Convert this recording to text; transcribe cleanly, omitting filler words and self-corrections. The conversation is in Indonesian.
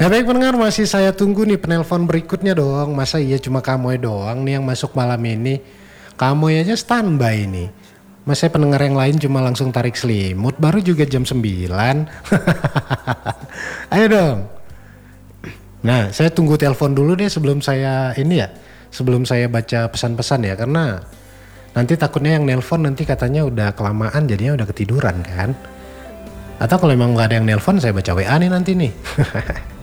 Ya baik pendengar, masih saya tunggu nih penelpon berikutnya dong. Masa iya cuma kamu doang nih yang masuk malam ini? Kamu aja standby nih. Masa pendengar yang lain cuma langsung tarik selimut baru juga jam 9. Ayo dong. Nah, saya tunggu telepon dulu deh sebelum saya ini ya. Sebelum saya baca pesan-pesan ya, karena nanti takutnya yang nelpon nanti katanya udah kelamaan jadinya udah ketiduran kan. Atau kalau emang nggak ada yang nelpon saya baca WA nih nanti nih.